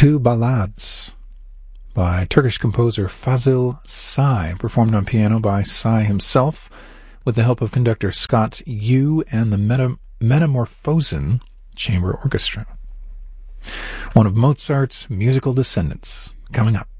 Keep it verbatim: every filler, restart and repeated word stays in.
Two Ballades by Turkish composer Fazil Say, performed on piano by Say himself, with the help of conductor Scott Yu and the Meta- Metamorphosen Chamber Orchestra. One of Mozart's musical descendants, coming up.